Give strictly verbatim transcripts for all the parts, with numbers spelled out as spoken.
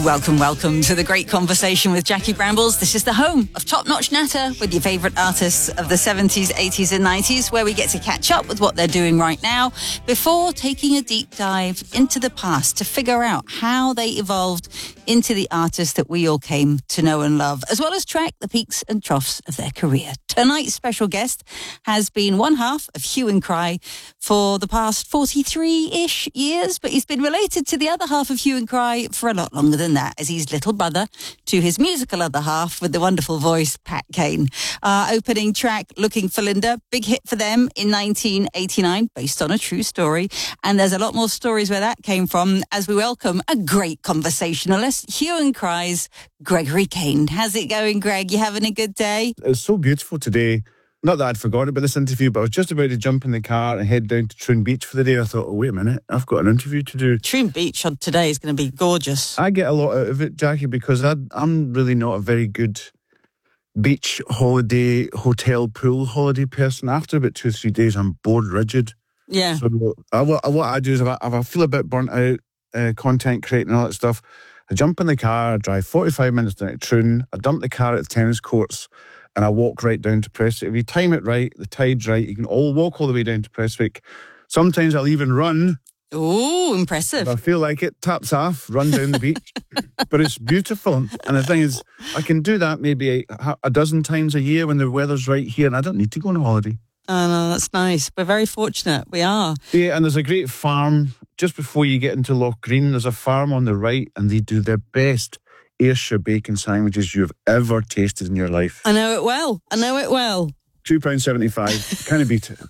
Welcome, welcome to The Great Conversation with Jackie Brambles. This is the home of top-notch natter with your favourite artists of the seventies, eighties and nineties, where we get to catch up with what they're doing right now before taking a deep dive into the past to figure out how they evolved into the artists that we all came to know and love, as well as track the peaks and troughs of their career. Tonight's special guest has been one half of Hue and Cry for the past forty-three-ish years, but he's been related to the other half of Hue and Cry for a lot longer than that, as he's little brother to his musical other half with the wonderful voice, Pat Kane. Our opening track, Looking for Linda, big hit for them in nineteen eighty-nine, based on a true story. And there's a lot more stories where that came from as we welcome a great conversationalist, Hue and Cry's Gregory Kane. How's it going, Greg? You having a good day? It was so beautiful today. Not that I'd forgotten about this interview, but I was just about to jump in the car and head down to Troon Beach for the day. I thought, oh, wait a minute, I've got an interview to do. Troon Beach on today is going to be gorgeous. I get a lot out of it, Jackie, because I, I'm really not a very good beach holiday, hotel, pool holiday person. After about two or three days, I'm bored rigid. Yeah. So I, what I do is if I, if I feel a bit burnt out, uh, content creating and all that stuff, I jump in the car, I drive forty-five minutes down to Troon, I dump the car at the tennis courts, and I walk right down to Prestwick. If you time it right, the tide's right, you can all walk all the way down to Prestwick. Sometimes I'll even run. Oh, impressive. If I feel like it, taps off, run down the beach. But it's beautiful. And the thing is, I can do that maybe a, a dozen times a year when the weather's right here, and I don't need to go on a holiday. Oh, no, that's nice. We're very fortunate. We are. Yeah, and there's a great farm just before you get into Loch Green. There's a farm on the right, and they do their best Ayrshire bacon sandwiches you've ever tasted in your life. I know it well. I know it well. two pounds seventy-five. Kind of beat it.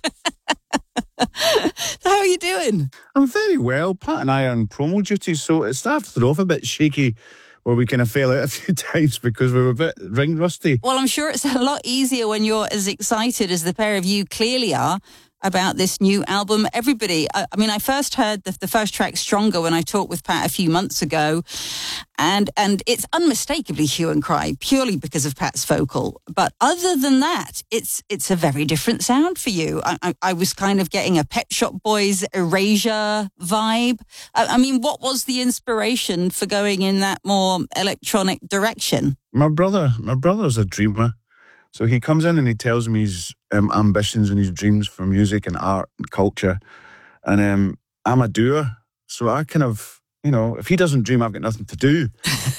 So how are you doing? I'm very well. Pat and I are on promo duty, so it started off a bit shaky where we kind of fell out a few times because we were a bit ring rusty. Well, I'm sure it's a lot easier when you're as excited as the pair of you clearly are about this new album. Everybody, I, I mean, I first heard the, the first track, Stronger, when I talked with Pat a few months ago, and and it's unmistakably Hue and Cry, purely because of Pat's vocal. But other than that, it's it's a very different sound for you. I, I, I was kind of getting a Pet Shop Boys Erasure vibe. I, I mean, what was the inspiration for going in that more electronic direction? My brother, my brother's a dreamer. So he comes in and he tells me his um, ambitions and his dreams for music and art and culture. And um, I'm a doer. So I kind of, you know, if he doesn't dream, I've got nothing to do.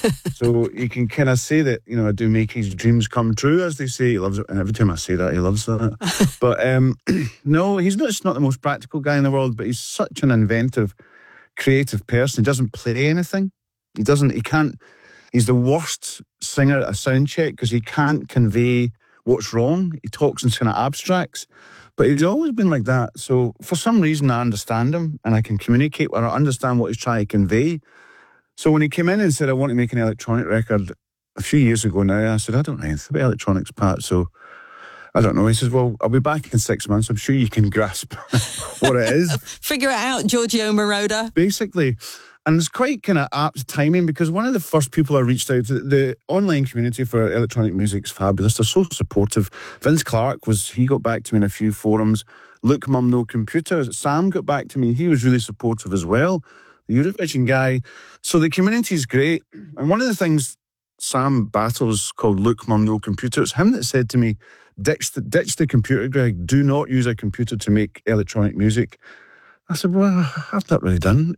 So you can kind of say that, you know, I do make his dreams come true, as they say. He loves it. And every time I say that, he loves that. But um, no, he's not, just not the most practical guy in the world, but he's such an inventive, creative person. He doesn't play anything. He doesn't, he can't, he's the worst singer at a sound check because he can't convey what's wrong. He talks in kind of abstracts, but he's always been like that. So for some reason, I understand him and I can communicate or I understand what he's trying to convey. So when he came in and said, I want to make an electronic record a few years ago now, I said, I don't know anything about electronics, Pat. So I don't know. He says, well, I'll be back in six months. I'm sure you can grasp what it is. Figure it out, Giorgio Moroder. Basically. And it's quite kind of apt timing because one of the first people I reached out to, the online community for electronic music is fabulous. They're so supportive. Vince Clarke was, he got back to me in a few forums. Luke Mum No Computer, Sam got back to me. He was really supportive as well. The Eurovision guy. So the community is great. And one of the things Sam battles called Luke Mum No Computer, it's him that said to me, ditch the, ditch the computer, Greg. Do not use a computer to make electronic music. I said, well, I've not really done